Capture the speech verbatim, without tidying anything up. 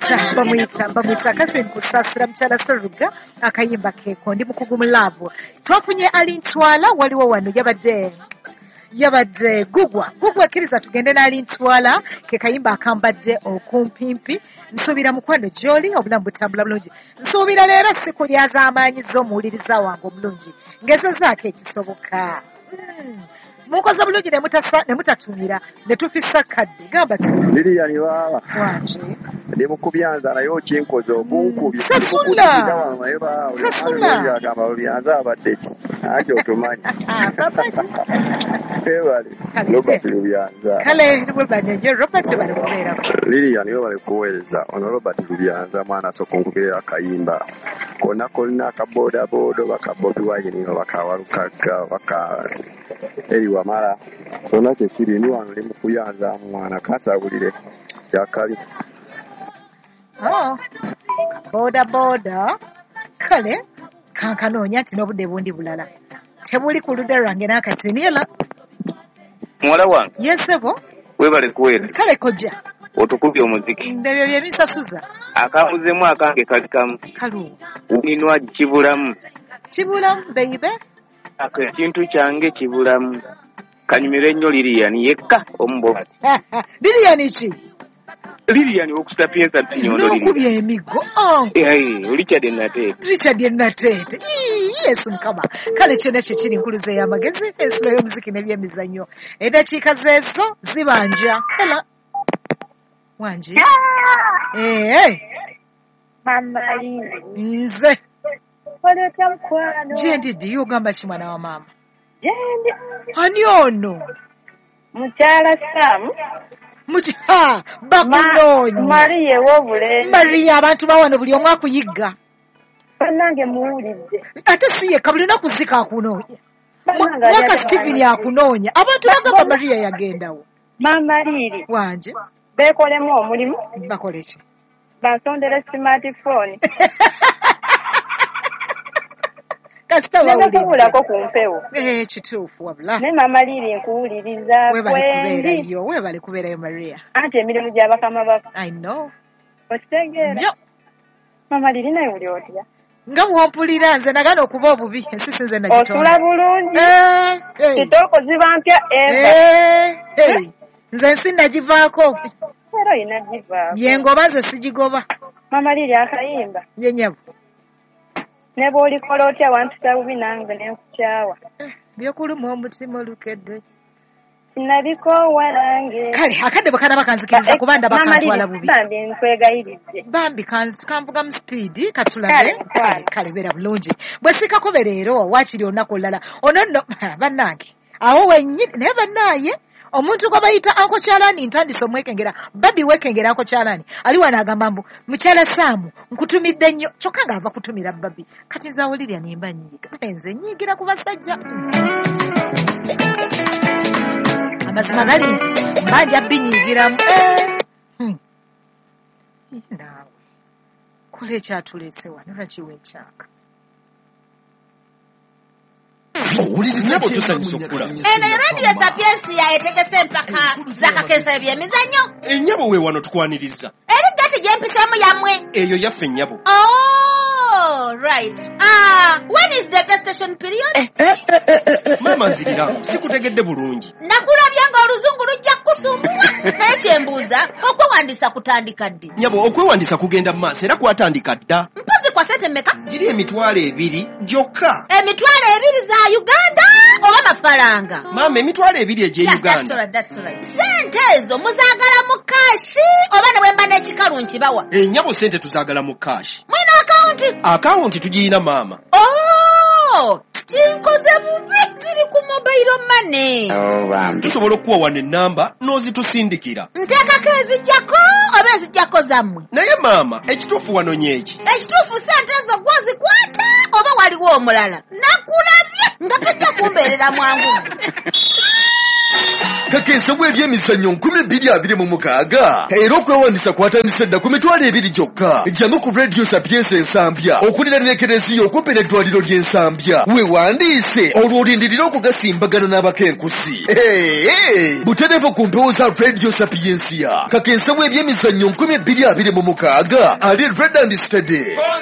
bamuyita bamuyita bamuyita Catherine Kusasira mukyala Seruga akayimba keeko ndi mukugu mu laavu twafunye alintwala waliwo wano yabadde yabadde gugwa gugwa ekkiriza tugende n'alintwala ke kayimba akambadde okumpimpi nsuubira mukwano gy'oli obulamu butambula bulungi nsuubira leero siku lyaz'amaanyi z'omuwuliriza wange omulungi ngezezaako ekisoboka mukoze bulungi ne mutatumira ne tufisa kadde gamba Lilian baba wanje ndi mukubyanza naye okinkoze obunkubye sasula sasula agamba olyanza abadde ki ati otumanyi ebale Robert Lubyanza kale bwebanenye Robert bali kubeera Lilian yo bali kuweereza ono Robert Lubyanza mwana sokunkubira akayimba konna konna akaboda bodo bakabobi wayinino bakawalukaga baka eri wamala sona kyekiri ni wano ndi mukuyanza mwana kasabulire kyakali oh boda boda kale kankanoonya nti n'obudde bundi bulala tebuli ku ludda lwange n'akatiniela muwala wange yesebo webale kuweera kale kojja otukubye omuziki ndebyo bye bisasuza akamuzemu akange kali kamu kalu uninwa kibulamu kibulamu beibe ekintu kyange kibulamu kanyumira ennyo Lilian yekka omubo Lilian ki Lilian okusapiensa tinyondo n'okubya emigo Richard Nateete Richard Nateete yesu mukama kale kyonna kye kiri nkuluze y'amagezi ensolo y'omuziki n'ebyemizannyo eddakiika zeezo zibanja ela wangi ee mamali nze oleta mukwano gye ndiddi y'ogamba ki mwana wa maama jendi ani ono mukyala Sam muki ha bakunoonya Marie w'obulenzi Marie abantu bawano buli omu akuyigga bannange muwulidde ate si yekka buli lunaku zika akunoonya mwaka Stephen akunoonya abantu bagamba Maria yagendawo Mama Lili wanje beekolemu omulimu bakole ki bansondere smartphone kasita wawulako ku mpewo eh kituufu wabula ne Mama Lili nkuwuliriza kwendi we bali kubeerayo Maria anti emirimu gy'abakama bako I know okitegeera yo Mama Lili naye uli otya nga bwompulira nze nagana okuba obubi ensisi nze nagitonda osula bulungi kitoko ziba mpya eva nze ensi nagivaako era oyina givaako yengoba nze sigigoba Mama Lili akayimba yenyabu ne bw'olikola otya wantuta bubi nange ne nkukyawa byokuluma omutima olukedde nabikoowa nange kale akadde bwe kanaba kanzikiriza kuba ndaba kantwala bubi bambi nkwegayiridde bambi kamvuga mu sipiidi katulabe kale kale beera bulungi bwe sikakube leero waakiri olunaku olulala ono nno bannange awo wennyini naye bannaaye omuntu gwe bayita anko kyalaani ntandise omwekengera babi wekengera anko kyalaani ali wano agamba mbu mukyala Saamu nkutumidde nnyo kyokka ng'ava kutumira babi kati nze awulirya nimba nnyiga nze nnyigira ku basajja amazima gali nti mbanja binyigiramu naawe kola ekyatuleese wano lwakiwa enkyaka owuliriza tusanyusa okula eno radio sapiensi yayetegese empaka zakakensa ebyemizannyo ennyabo we wano tukwaniriza eri gati gyempiseemu yammwe eyo yaffe ennyabo oh right ah when is the gestation period maama nzirira sikutegedde bulungi nakulabya ng'oluzungu lujja kusumbula naye kyembuuza okwewandiisa kutandika ddi nyabo okwewandiisa kugenda mu maaso era kwatandika dda mpozi kwa sente mmeka giri emitwalo ebiri gyokka emitwalo ebiri za Uganda oba mafalanga maama emitwalo ebiri egye Uganda sente ezo muzaagala mu kaashi oba ne bwemba n'ekikalu nkibawa ennyabo sente tuzaagala mu kaashi mwina akawunti akawunti tugirina maama oh kinkoze bubi ziri ku mobile money tusobola okuwa wano ennamba n'ozitusindikira nteekako ezijjako oba ezijjako zammwe naye maama ekituufu wano nyeeki ekituufu sente ezo gwozikwata oba waliwo omulala nakulabye nga tojja kumbeerera mwangu kakensa bw'ebyemizannyo nkumi bbiri abiri mu mukaaga era okwewandisa kwatandise dda ku mitwalo ebiri gyokka. Jangu ku Radio Sapienza Ensambya okulira n'ekereziya okumpi n'eddwaliro ly'Ensambya. Weewandiise olwo olindirira okugasimbagana n'abakenkusi. Butereevu ku mpewo za Radio Sapienza. Kakensa bw'ebyemizannyo nkumi bbiri abiri mu mukaaga ali Red and Steady.